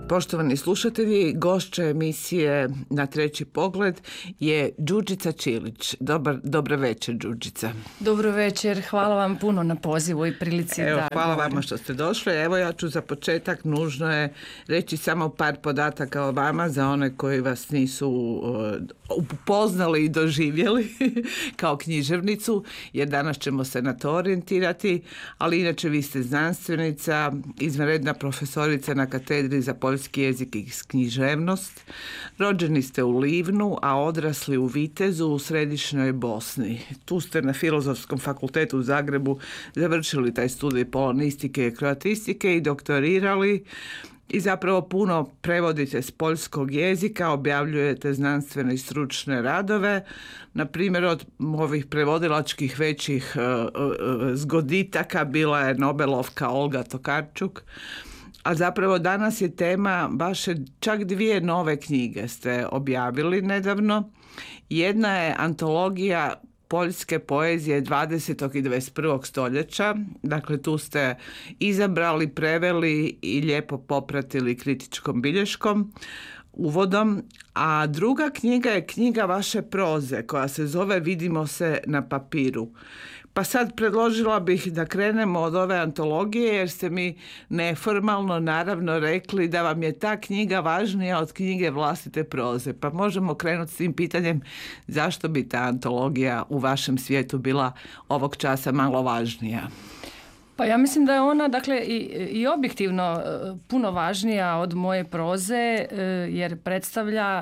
Poštovani slušatelji, gošća emisije Na treći pogled je Đurđica Čilić. Dobar večer, Đurđica. Dobro večer, hvala vam puno na pozivu i prilici da hvala govorim. vama što ste došli. Evo, ja ću za početak, nužno je reći samo par podataka o vama za one koji vas nisu upoznali i doživjeli kao književnicu, jer danas ćemo se na to orijentirati, ali inače vi ste znanstvenica, izvanredna profesorica na katedri za poljski jezik i književnost. Rođeni ste u Livnu, a odrasli u Vitezu u središnjoj Bosni. Tu ste na Filozofskom fakultetu u Zagrebu završili taj studij polonistike i kroatistike i doktorirali i zapravo puno prevodite s poljskog jezika, objavljujete znanstvene i stručne radove. Na primjer, od ovih prevodilačkih većih zgoditaka bila je Nobelovka Olga Tokarczuk. A zapravo danas je tema vaše, čak 2 nove knjige ste objavili nedavno. Jedna je antologija poljske poezije 20. i 21. stoljeća. Dakle, tu ste izabrali, preveli i lijepo popratili kritičkom bilješkom, uvodom. A druga knjiga je knjiga vaše proze koja se zove Vidimo se na papiru. Pa sad predložila bih da krenemo od ove antologije, jer ste mi neformalno naravno rekli da vam je ta knjiga važnija od knjige vlastite proze. Pa možemo krenuti s tim pitanjem zašto bi ta antologija u vašem svijetu bila ovog časa malo važnija. Pa ja mislim da je ona, dakle, i objektivno puno važnija od moje proze, jer predstavlja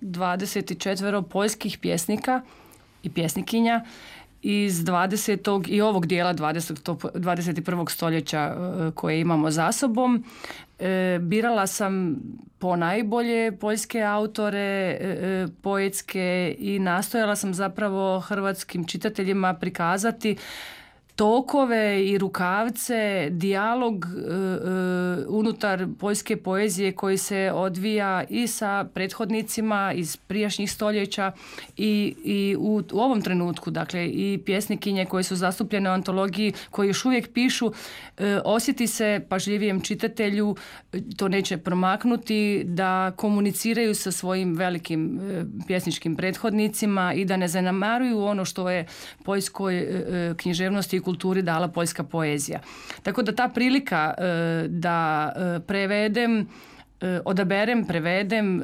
24 poljskih pjesnika i pjesnikinja iz 20. i ovog dijela 21. stoljeća koje imamo za sobom. Birala sam ponajbolje poljske autore, poetske, i nastojala sam zapravo hrvatskim čitateljima prikazati tokove i rukavce, dijalog unutar poljske poezije koji se odvija i sa prethodnicima iz prijašnjih stoljeća i u ovom trenutku, dakle, i pjesnikinje koje su zastupljene u antologiji, koji još uvijek pišu, osjeti se pažljivijem čitatelju, to neće promaknuti, da komuniciraju sa svojim velikim pjesničkim prethodnicima i da ne zanemaruju ono što je poljskoj književnosti i kulturi dala poljska poezija. Tako da ta prilika da prevedem, odaberem, prevedem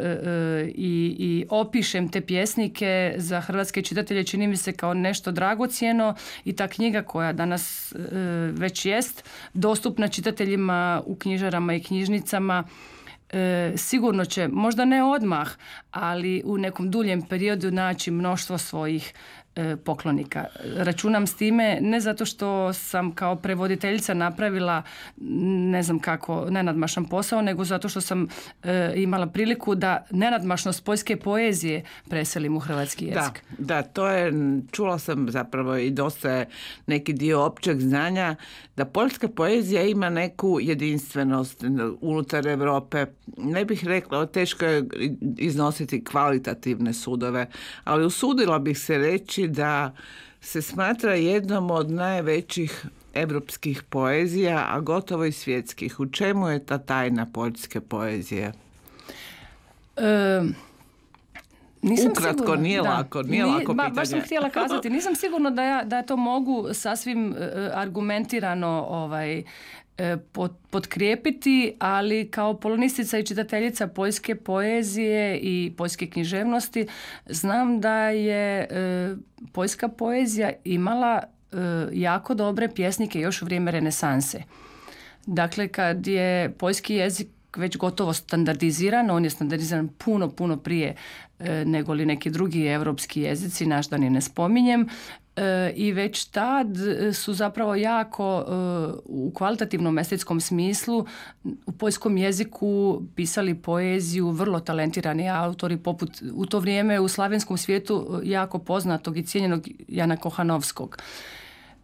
i opišem te pjesnike za hrvatske čitatelje čini mi se kao nešto dragocjeno, i ta knjiga koja danas već jest dostupna čitateljima u knjižarama i knjižnicama sigurno će, možda ne odmah, ali u nekom duljem periodu naći mnoštvo svojih poklonika. Računam s time ne zato što sam kao prevoditeljica napravila ne znam kako nenadmašan posao, nego zato što sam imala priliku da nenadmašnost poljske poezije preselim u hrvatski jezik. Da, to je, čula sam zapravo i dosta je neki dio općeg znanja da poljska poezija ima neku jedinstvenost unutar Europe. Ne bih rekla, teško je iznositi kvalitativne sudove, ali usudila bih se reći da se smatra jednom od najvećih europskih poezija, a gotovo i svjetskih. U čemu je ta tajna poljske poezije? Nisam ukratko, sigurna, nije lako pitanje. Baš sam htjela kazati, nisam sigurna da to mogu sasvim argumentirano potkrijepiti, ali kao polonistica i čitateljica poljske poezije i poljske književnosti znam da je poljska poezija imala jako dobre pjesnike još u vrijeme renesanse. Dakle, kad je poljski jezik već gotovo standardiziran, on je standardiziran puno prije nego li neki drugi europski jezici, naš da ni ne spominjem, i već tad su zapravo jako u kvalitativnom estetskom smislu u poljskom jeziku pisali poeziju vrlo talentirani autori, poput u to vrijeme u slavenskom svijetu jako poznatog i cijenjenog Jana Kochanovskog.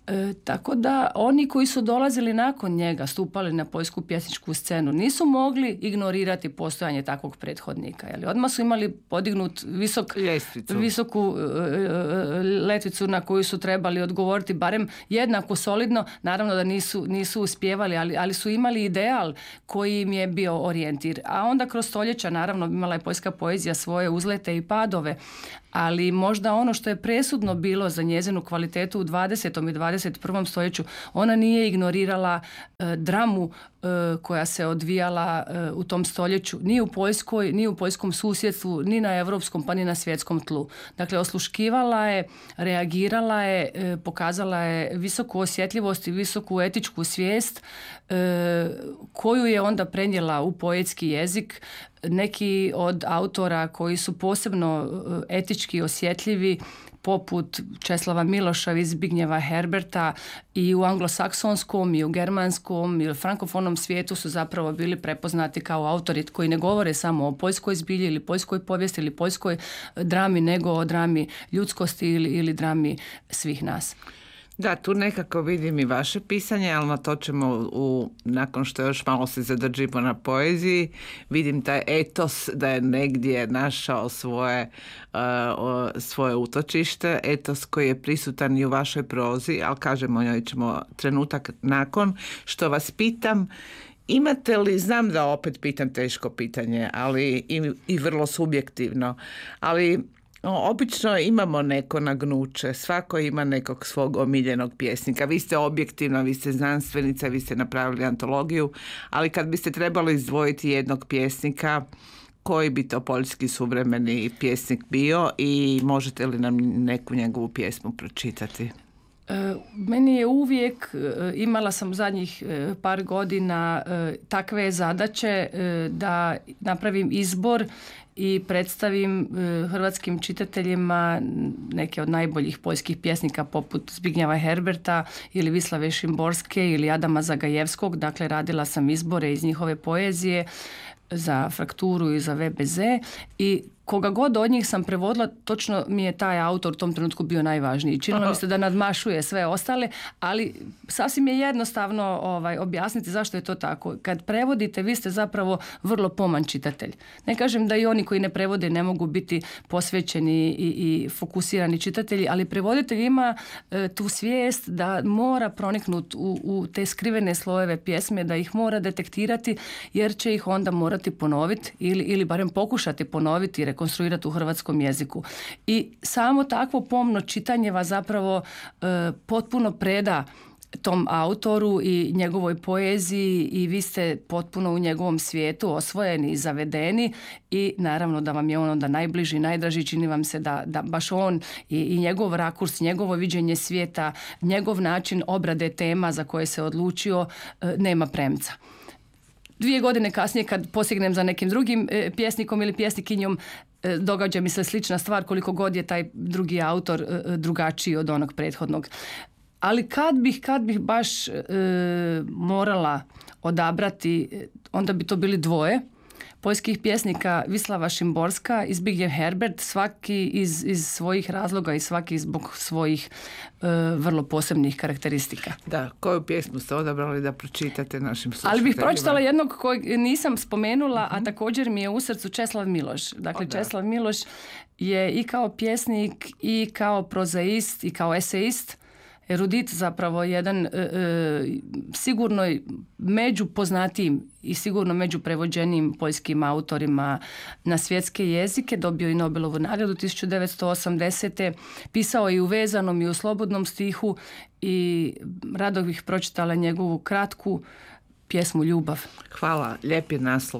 Tako da oni koji su dolazili nakon njega, stupali na poljsku pjesničku scenu, nisu mogli ignorirati postojanje takvog prethodnika. Odmah su imali podignut visoku letvicu na koju su trebali odgovoriti barem jednako solidno. Naravno da nisu uspijevali, ali su imali ideal koji im je bio orijentir. A onda kroz stoljeća, naravno, imala je poljska poezija svoje uzlete i padove, ali možda ono što je presudno bilo za njezinu kvalitetu u 20. i 21. stoljeću, ona nije ignorirala dramu koja se odvijala u tom stoljeću, ni u Poljskoj, ni u poljskom susjedstvu, ni na europskom, pa ni na svjetskom tlu. Dakle, osluškivala je, reagirala je, pokazala je visoku osjetljivost i visoku etičku svijest koju je onda prenijela u poetski jezik. Neki od autora koji su posebno etički osjetljivi, poput Česlava Miloša i Zbignjeva Herberta, i u anglosaksonskom i u germanskom i u frankofonom svijetu su zapravo bili prepoznati kao autori koji ne govore samo o poljskoj zbilji ili poljskoj povijesti ili poljskoj drami, nego o drami ljudskosti ili drami svih nas. Da, tu nekako vidim i vaše pisanje, ali na to ćemo nakon što još malo se zadržimo na poeziji, vidim taj etos da je negdje našao svoje utočište, etos koji je prisutan i u vašoj prozi, ali kažemo, njoj ćemo trenutak nakon što vas pitam. Imate li, znam da opet pitam teško pitanje, ali i vrlo subjektivno, ali obično imamo neko nagnuće, svako ima nekog svog omiljenog pjesnika. Vi ste objektivna, vi ste znanstvenica, vi ste napravili antologiju, ali kad biste trebali izdvojiti jednog pjesnika, koji bi to poljski suvremeni pjesnik bio i možete li nam neku njegovu pjesmu pročitati? Meni je uvijek, imala sam zadnjih par godina takve zadaće da napravim izbor i predstavim hrvatskim čitateljima neke od najboljih poljskih pjesnika poput Zbignjeva Herberta ili Vislave Šimborske ili Adama Zagajevskog. Dakle, radila sam izbore iz njihove poezije za Frakturu i za VBZ i koga god od njih sam prevodila, točno mi je taj autor u tom trenutku bio najvažniji. Činilo mi se da nadmašuje sve ostale, ali sasvim je jednostavno objasniti zašto je to tako. Kad prevodite, vi ste zapravo vrlo poman čitatelj. Ne kažem da i oni koji ne prevode ne mogu biti posvećeni i fokusirani čitatelji, ali prevoditelj ima tu svijest da mora proniknuti u te skrivene slojeve pjesme, da ih mora detektirati, jer će ih onda morati ponoviti ili barem pokušati ponoviti i rekonstruirati u hrvatskom jeziku. I samo takvo pomno čitanje vas zapravo potpuno preda tom autoru i njegovoj poeziji i vi ste potpuno u njegovom svijetu osvojeni i zavedeni i naravno da vam je on onda najbliži, najdraži, čini vam se da baš on i njegov rakurs, njegovo viđenje svijeta, njegov način obrade tema za koje se odlučio nema premca. 2 godine kasnije kad posegnem za nekim drugim pjesnikom ili pjesnikinjom, događa mi se slična stvar koliko god je taj drugi autor drugačiji od onog prethodnog. Ali kad bih baš morala odabrati, onda bi to bili dvoje poljskih pjesnika, Vislava Šimborska i Zbignjev Herbert, svaki iz svojih razloga i svaki zbog svojih vrlo posebnih karakteristika. Da, koju pjesmu ste odabrali da pročitate našim slušateljima? Ali bih pročitala jednog kojeg nisam spomenula, a također mi je u srcu Česlav Miloš. Dakle, Česlav Miloš je i kao pjesnik i kao prozaist i kao eseist, erudit, zapravo jedan sigurno među poznatijim i sigurno među prevođenijim poljskim autorima na svjetske jezike. Dobio i Nobelovu nagradu 1980. Pisao i u vezanom i u slobodnom stihu i rado bih pročitala njegovu kratku pjesmu Ljubav. Hvala, lijep je naslov.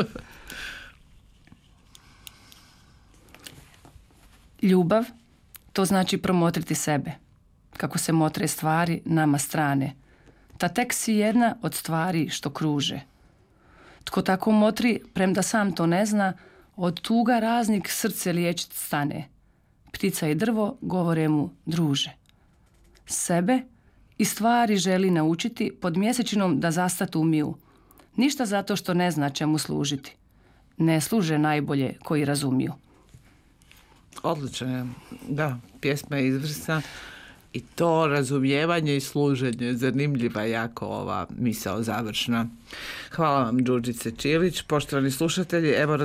Ljubav, to znači promotriti sebe. Kako se motre stvari nama strane. Ta tek si jedna od stvari što kruže. Tko tako motri, premda sam to ne zna, od tuga raznik srce liječit stane. Ptica i drvo govore mu druže. Sebe i stvari želi naučiti pod mjesečinom da zastat umiju. Ništa zato što ne zna čemu služiti. Ne služe najbolje koji razumiju. Odlično je. Da, pjesma je izvrsna. I to razumijevanje i služenje, zanimljiva jako ova misao završna. Hvala vam, Đurđice Čilić. Poštovani slušatelji, evo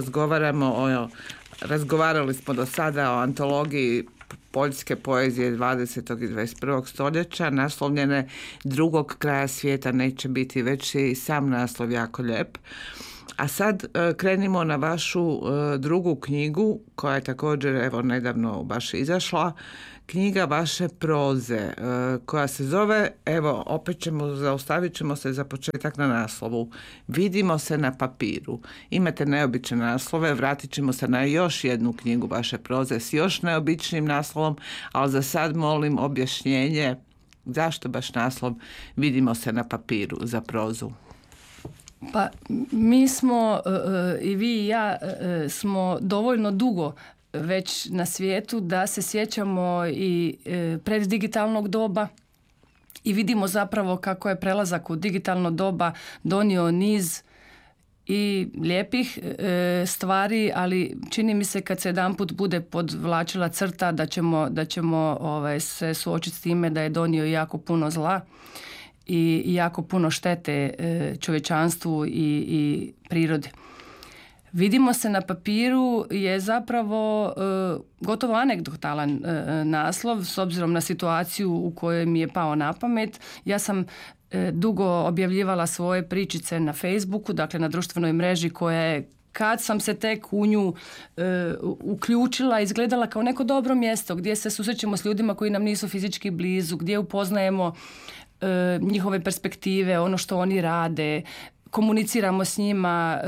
razgovarali smo do sada o antologiji poljske poezije 20. i 21. stoljeća, naslovljene Drugog kraja svijeta neće biti, već je i sam naslov jako lijep. A sad krenimo na vašu drugu knjigu, koja je također nedavno baš izašla, knjiga vaše proze, koja se zove, zaustavit ćemo se za početak na naslovu, Vidimo se na papiru. Imate neobične naslove, vratit ćemo se na još jednu knjigu vaše proze s još neobičnim naslovom, ali za sad molim objašnjenje zašto baš naslov Vidimo se na papiru za prozu. Pa mi smo, i vi i ja, smo dovoljno dugo već na svijetu da se sjećamo i preddigitalnog doba i vidimo zapravo kako je prelazak u digitalno doba donio niz i lijepih stvari, ali čini mi se kad se jedanput bude podvlačila crta da ćemo se suočiti s time da je donio jako puno zla i jako puno štete čovječanstvu i prirodi. Vidimo se na papiru je zapravo gotovo anegdotalan naslov s obzirom na situaciju u kojoj mi je pao na pamet. Ja sam dugo objavljivala svoje pričice na Facebooku, dakle na društvenoj mreži koja je, kad sam se tek u nju uključila, izgledala kao neko dobro mjesto gdje se susrećemo s ljudima koji nam nisu fizički blizu, gdje upoznajemo njihove perspektive, ono što oni rade, komuniciramo s njima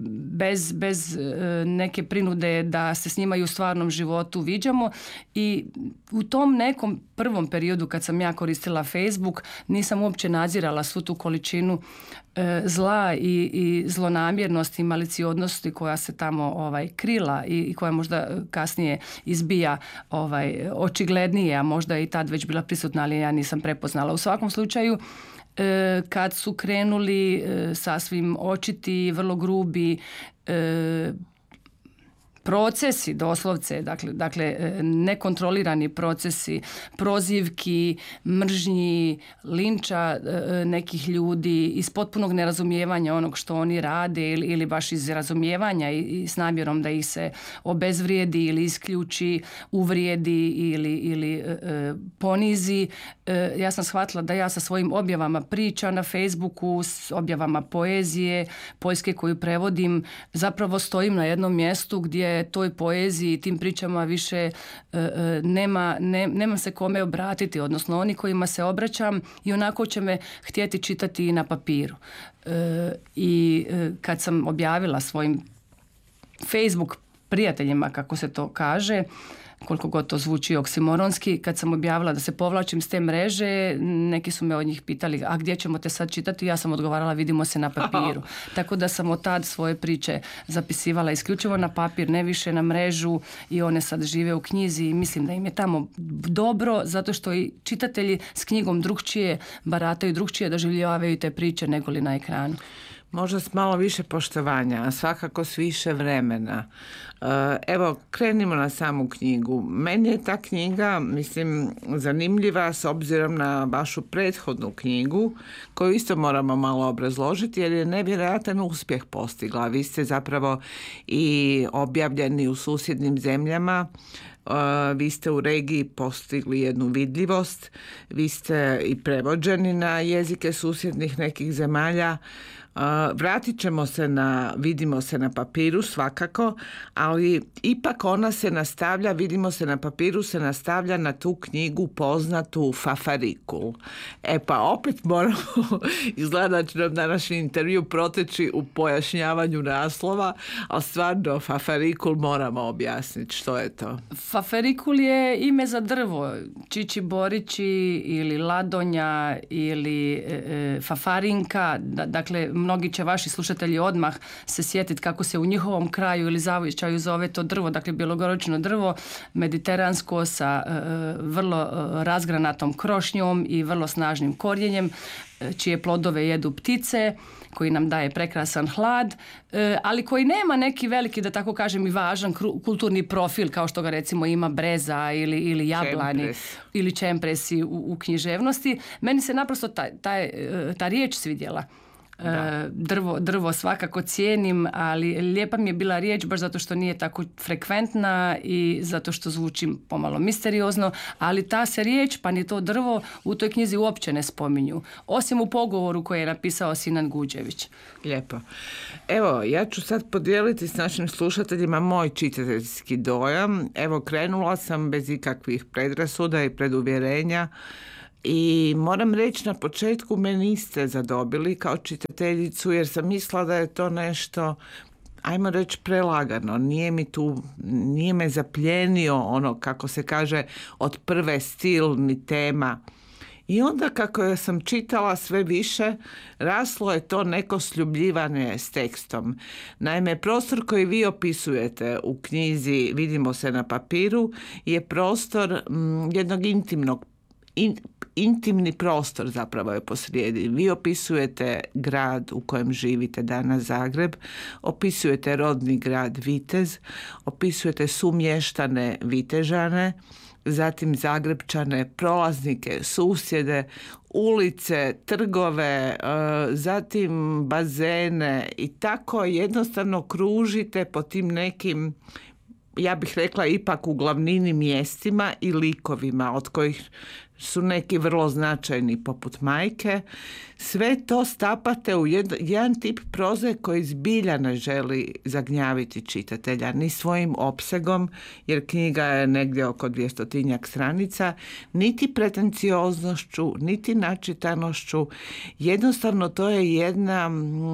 bez neke prinude da se s njima i u stvarnom životu viđamo. I u tom nekom prvom periodu kad sam ja koristila Facebook nisam uopće nadzirala svu tu količinu zla i zlonamjernosti i maliciodnosti koja se tamo krila i koja možda kasnije izbija očiglednije, a možda je i tad već bila prisutna, ali ja nisam prepoznala. U svakom slučaju, kad su krenuli sasvim očiti, vrlo grubi procesi, doslovce, dakle nekontrolirani procesi, prozivki, mržnji, linča nekih ljudi iz potpunog nerazumijevanja onog što oni rade ili baš iz razumijevanja i s namjerom da ih se obezvrijedi ili isključi, uvrijedi ili ponizi. Ja sam shvatila da ja sa svojim objavama priča na Facebooku, s objavama poezije, poljske koju prevodim, zapravo stojim na jednom mjestu gdje toj poeziji i tim pričama više nema se kome obratiti, odnosno oni kojima se obraćam i onako će me htjeti čitati i na papiru. I kad sam objavila svojim Facebook prijateljima, kako se to kaže, koliko god to zvuči oksimoronski, kad sam objavila da se povlačim s te mreže, neki su me od njih pitali, a gdje ćemo te sad čitati? Ja sam odgovarala, vidimo se na papiru. Tako da sam od tad svoje priče zapisivala isključivo na papir, ne više na mrežu, i one sad žive u knjizi i mislim da im je tamo dobro, zato što i čitatelji s knjigom drukčije barataju, drukčije doživljavaju te priče nego li na ekranu. Možda s malo više poštovanja, a svakako s više vremena. Evo, krenimo na samu knjigu. Meni je ta knjiga, zanimljiva s obzirom na vašu prethodnu knjigu, koju isto moramo malo obrazložiti, jer je nevjerojatan uspjeh postigla. Vi ste zapravo i objavljeni u susjednim zemljama, vi ste u regiji postigli jednu vidljivost, vi ste i prevođeni na jezike susjednih nekih zemalja. Vratit ćemo se Vidimo se na papiru svakako, ali ipak ona se nastavlja, Vidimo se na papiru se nastavlja na tu knjigu poznatu Fafarikul. Pa opet moramo, izgleda da će nam današnji intervju proteći u pojašnjavanju naslova, ali stvarno Fafarikul moramo objasniti što je to. Fafarikul je ime za drvo, čiči borići ili ladonja ili fafarinka, dakle mnogi će vaši slušatelji odmah se sjetiti kako se u njihovom kraju ili zavičaju zove to drvo, dakle bjelogorično drvo, mediteransko sa vrlo razgranatom krošnjom i vrlo snažnim korijenjem, čije plodove jedu ptice, koji nam daje prekrasan hlad, ali koji nema neki veliki, da tako kažem, i važan kulturni profil kao što ga recimo ima breza ili jablani ili čempresi u književnosti. Meni se naprosto ta riječ svidjela. Drvo svakako cijenim, ali lijepa mi je bila riječ baš zato što nije tako frekventna i zato što zvuči pomalo misteriozno, ali ta se riječ, pa ni to drvo u toj knjizi uopće ne spominju, osim u pogovoru koji je napisao Sinan Guđević. Lijepo. Evo, ja ću sad podijeliti s našim slušateljima moj čitateljski dojam. Evo, krenula sam bez ikakvih predrasuda i preduvjerenja. I moram reći, na početku me niste zadobili kao čitateljicu jer sam mislila da je to nešto, ajmo reći, prelagano. Nije me zapljenio ono, kako se kaže, od prve stil ni tema. I onda kako sam čitala sve više, raslo je to neko sljubljivanje s tekstom. Naime, prostor koji vi opisujete u knjizi Vidimo se na papiru je prostor jednog intimni prostor zapravo je posrijedi. Vi opisujete grad u kojem živite danas, Zagreb, opisujete rodni grad Vitez, opisujete sumještane Vitežane, zatim Zagrebčane, prolaznike, susjede, ulice, trgove, zatim bazene i tako jednostavno kružite po tim nekim, ja bih rekla, ipak u glavnini mjestima i likovima, od kojih su neki vrlo značajni poput Majke. Sve to stapate u jedan tip proze koji zbilja ne želi zagnjaviti čitatelja ni svojim opsegom, jer knjiga je negdje oko 200-tinjak stranica, niti pretencioznošću, niti načitanošću. Jednostavno to je jedna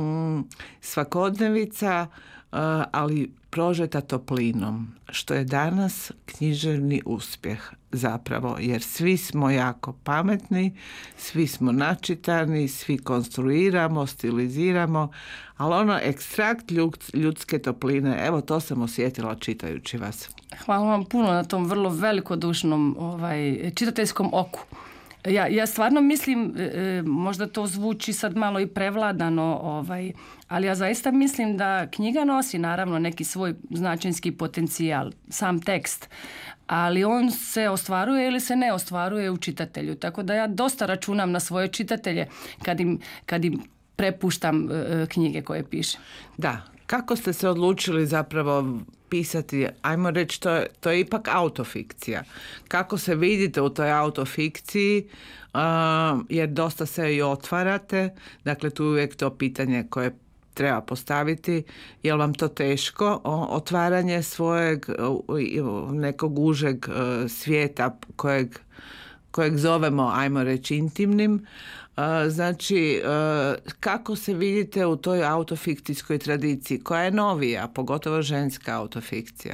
svakodnevica, ali prožeta toplinom, što je danas književni uspjeh zapravo, jer svi smo jako pametni, svi smo načitani, svi konstruiramo, stiliziramo, ali ono ekstrakt ljudske topline, evo to sam osjetila čitajući vas. Hvala vam puno na tom vrlo velikodušnom čitateljskom oku. Ja stvarno mislim, možda to zvuči sad malo i prevladano, ali ja zaista mislim da knjiga nosi naravno neki svoj značinski potencijal, sam tekst, ali on se ostvaruje ili se ne ostvaruje u čitatelju. Tako da ja dosta računam na svoje čitatelje kad im prepuštam knjige koje pišem. Da, kako ste se odlučili zapravo pisati, ajmo reći, to je ipak autofikcija. Kako se vidite u toj autofikciji, jer dosta se i otvarate, dakle tu je uvijek to pitanje koje treba postaviti, je li vam to teško, otvaranje svojeg nekog užeg svijeta kojeg zovemo, ajmo reći, intimnim. Znači, kako se vidite u toj autofikcijskoj tradiciji? Koja je novija, pogotovo ženska autofikcija?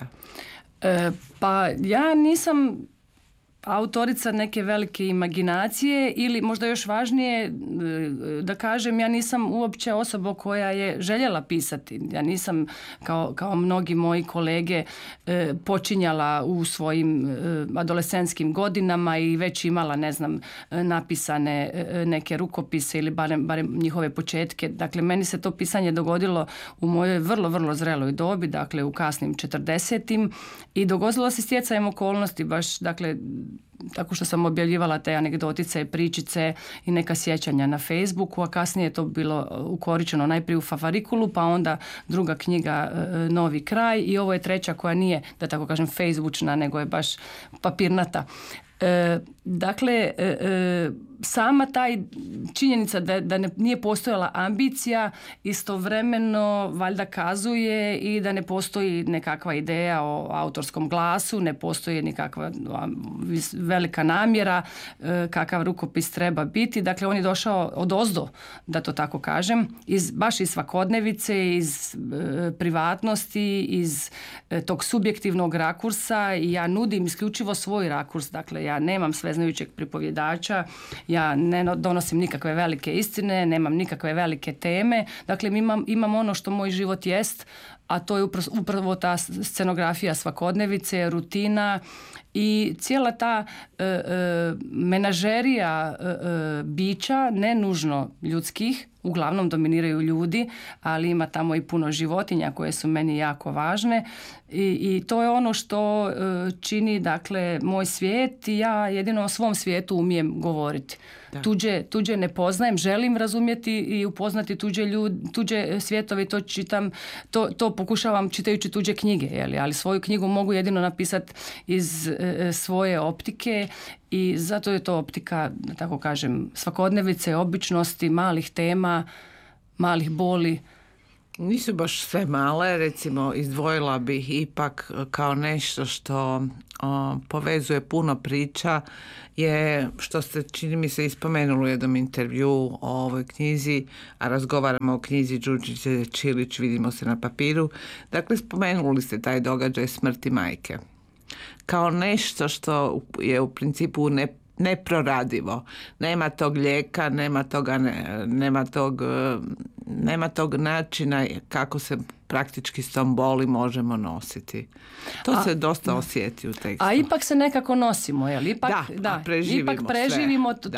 Pa ja nisam autorica neke velike imaginacije ili možda još važnije da kažem, ja nisam uopće osoba koja je željela pisati. Ja nisam kao mnogi moji kolege počinjala u svojim adolescentskim godinama i već imala, ne znam, napisane neke rukopise ili barem njihove početke. Dakle, meni se to pisanje dogodilo u mojoj vrlo, vrlo zreloj dobi, dakle u kasnim 40-im i dogodilo se stjecajem okolnosti, baš, dakle, tako što sam objavljivala te anegdotice, pričice i neka sjećanja na Facebooku, a kasnije je to bilo ukoričeno najprije u Favarikulu, pa onda druga knjiga Novi kraj i ovo je treća koja nije, da tako kažem, facebookčna, nego je baš papirnata. Dakle, sama taj činjenica da nije postojala ambicija istovremeno valjda kazuje i da ne postoji nekakva ideja o autorskom glasu, ne postoji nikakva velika namjera kakav rukopis treba biti. Dakle, on je došao odozdo, da to tako kažem, baš iz svakodnevice, iz privatnosti, iz tog subjektivnog rakursa i ja nudim isključivo svoj rakurs. Dakle, ja nemam sveznajućeg pripovjedača, ja ne donosim nikakve velike istine, nemam nikakve velike teme. Dakle, imam ono što moj život jest, a to je upravo ta scenografija svakodnevice, rutina i cijela ta menažerija bića, ne nužno ljudskih, uglavnom dominiraju ljudi, ali ima tamo i puno životinja koje su meni jako važne i to je ono što čini, dakle, moj svijet i ja jedino o svom svijetu umijem govoriti. Tuđe ne poznajem, želim razumjeti i upoznati tuđe svjetove, to čitam, to pokušavam čitajući tuđe knjige, ali svoju knjigu mogu jedino napisati iz svoje optike i zato je to optika, da tako kažem, svakodnevice, običnosti, malih tema, malih boli. Nisu baš sve male, recimo izdvojila bih ipak kao nešto što povezuje puno priča je, što ste, čini mi se, ispomenuli u jednom intervju o ovoj knjizi, a razgovaramo o knjizi Đurđice Čilić, Vidimo se na papiru. Dakle, spomenuli ste taj događaj smrti majke kao nešto što je u principu neproradivo. Nema tog lijeka, nema tog načina kako se praktički s tom boli možemo nositi. To se dosta osjeti u tekstu. A ipak se nekako nosimo, jel? Ipak preživimo.